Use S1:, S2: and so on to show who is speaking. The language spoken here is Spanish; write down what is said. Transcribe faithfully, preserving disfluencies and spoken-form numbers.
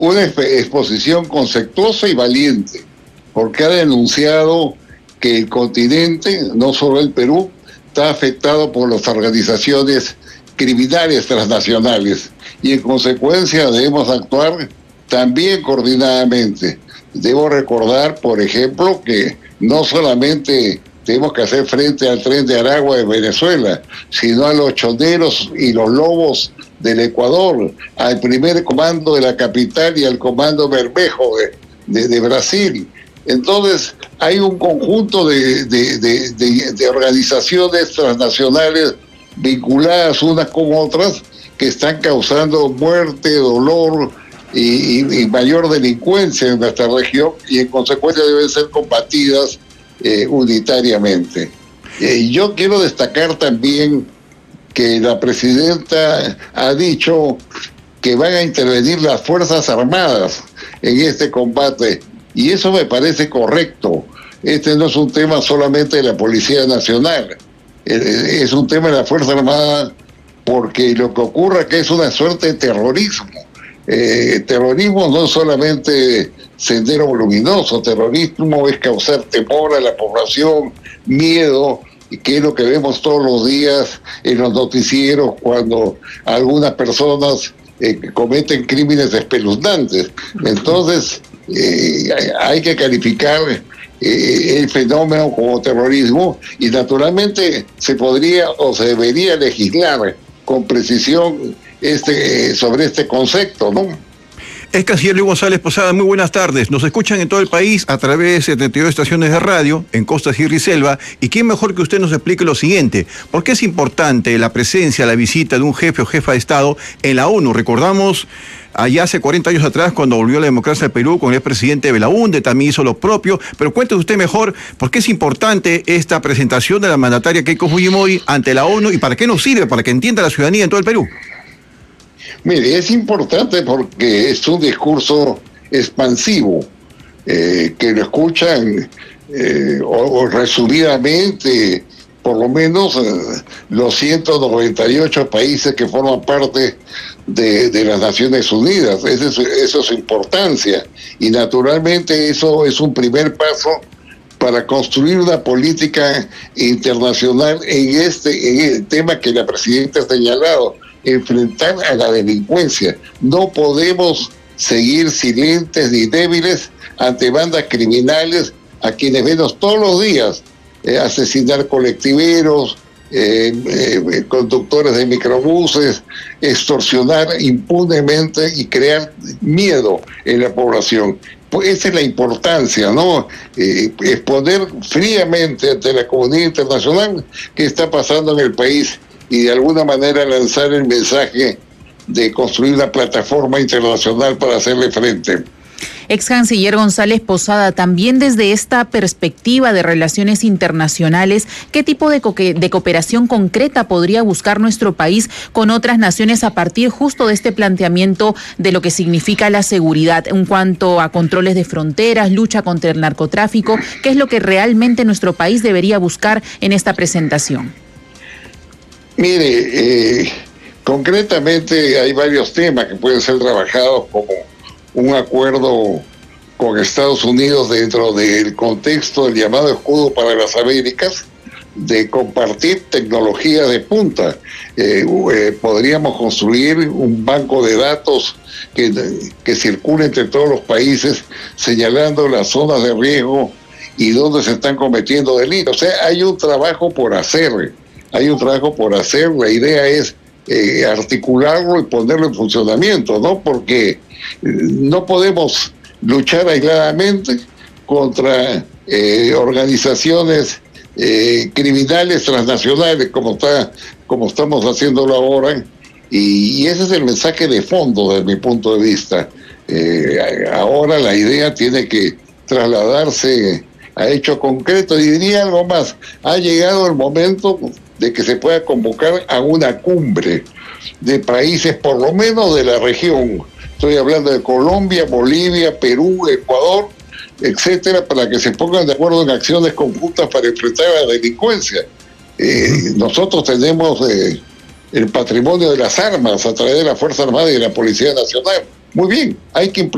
S1: una exposición conceptuosa y valiente, porque ha denunciado que el continente, no solo el Perú, está afectado por las organizaciones criminales transnacionales y en consecuencia debemos actuar también coordinadamente. Debo recordar, por ejemplo, que no solamente tenemos que hacer frente al Tren de Aragua de Venezuela, sino a los choneros y los lobos del Ecuador, al primer comando de la capital y al comando Bermejo de, de, de Brasil. Entonces, hay un conjunto de, de, de, de, de organizaciones transnacionales vinculadas unas con otras que están causando muerte, dolor y, y, y mayor delincuencia en nuestra región y en consecuencia deben ser combatidas eh, unitariamente. Eh, yo quiero destacar también que la presidenta ha dicho que van a intervenir las Fuerzas Armadas en este combate. Y eso me parece correcto. Este no es un tema solamente de la Policía Nacional, es un tema de la Fuerza Armada, porque lo que ocurre que es una suerte de terrorismo. Eh, terrorismo no es solamente sendero luminoso, terrorismo es causar temor a la población, miedo, que es lo que vemos todos los días en los noticieros cuando algunas personas eh, cometen crímenes espeluznantes. Entonces, Eh, hay que calificar eh, el fenómeno como terrorismo y naturalmente se podría o se debería legislar con precisión este, sobre este concepto, ¿no?
S2: Es Canciller Luis González Posada, muy buenas tardes. Nos escuchan en todo el país a través de setenta y dos estaciones de radio, en Costa, Sierra y Selva. ¿Y quién mejor que usted nos explique lo siguiente? ¿Por qué es importante la presencia, la visita de un jefe o jefa de Estado en la ONU? Recordamos allá hace cuarenta años atrás, cuando volvió la democracia al Perú con el presidente Belaúnde, también hizo lo propio. Pero cuéntese usted mejor, ¿por qué es importante esta presentación de la mandataria Keiko Fujimori ante la ONU y para qué nos sirve, para que entienda la ciudadanía en todo el Perú?
S1: Mire, es importante porque es un discurso expansivo, eh, que lo escuchan eh, o, o resumidamente, por lo menos eh, los ciento noventa y ocho países que forman parte de, de las Naciones Unidas. Esa es, eso es su importancia y naturalmente eso es un primer paso para construir una política internacional en este en el tema que la presidenta ha señalado, enfrentar a la delincuencia. No podemos seguir silentes ni débiles ante bandas criminales a quienes vemos todos los días eh, asesinar colectiveros, eh, eh, conductores de microbuses, extorsionar impunemente y crear miedo en la población. Pues esa es la importancia, ¿no? Eh, exponer fríamente ante la comunidad internacional qué está pasando en el país y de alguna manera lanzar el mensaje de construir una plataforma internacional para hacerle frente.
S3: Ex canciller González Posada, también desde esta perspectiva de relaciones internacionales, ¿qué tipo de, co de cooperación concreta podría buscar nuestro país con otras naciones a partir justo de este planteamiento de lo que significa la seguridad en cuanto a controles de fronteras, lucha contra el narcotráfico? ¿Qué es lo que realmente nuestro país debería buscar en esta presentación?
S1: Mire, eh, concretamente hay varios temas que pueden ser trabajados como un acuerdo con Estados Unidos dentro del contexto del llamado Escudo para las Américas, de compartir tecnología de punta. Eh, eh, podríamos construir un banco de datos que, que circule entre todos los países, señalando las zonas de riesgo y dónde se están cometiendo delitos. O sea, hay un trabajo por hacer. Hay un trabajo por hacer, la idea es eh, articularlo y ponerlo en funcionamiento, ¿no? Porque eh, no podemos luchar aisladamente contra eh, organizaciones eh, criminales transnacionales como está, como estamos haciéndolo ahora, y, y ese es el mensaje de fondo desde mi punto de vista. Eh, ahora la idea tiene que trasladarse a hecho concreto y diría algo más, ha llegado el momento de que se pueda convocar a una cumbre de países, por lo menos de la región. Estoy hablando de Colombia, Bolivia, Perú, Ecuador, etcétera, para que se pongan de acuerdo en acciones conjuntas para enfrentar a la delincuencia. Eh, nosotros tenemos eh, el patrimonio de las armas a través de la Fuerza Armada y de la Policía Nacional. Muy bien, hay que implementar